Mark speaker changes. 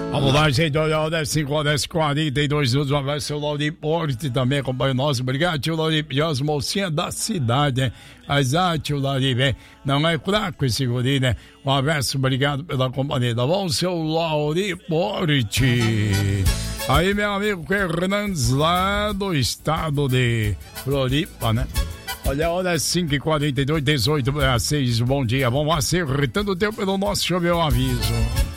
Speaker 1: Vamos lá, gente, olha, 5 horas 42 minutos, um abraço, seu Lauriporte também acompanha nós, obrigado, tio Lauripe, as mocinhas da cidade, né? Exato, tio Lauripe, não é fraco esse guri, né? Um abraço, obrigado pela companhia, tá bom, seu Lauriporte? Aí, meu amigo Fernandes, lá do estado de Floripa, né? Olha, 5h42, 18 para 6, bom dia, vamos acertando o tempo pelo nosso, deixa eu ver o aviso.